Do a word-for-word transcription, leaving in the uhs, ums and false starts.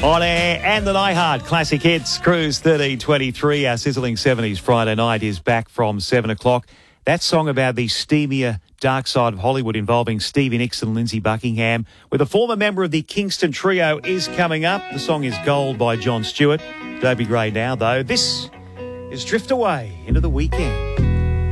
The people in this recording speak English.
On air and the iHeart Classic Hits Cruise thirteen twenty-three. Our sizzling seventies Friday night is back from seven o'clock. That song about the steamier dark side of Hollywood involving Stevie Nicks and Lindsey Buckingham with a former member of the Kingston Trio is coming up. The song is Gold by John Stewart. Don't be grey now, though. This is Drift Away into the Weekend.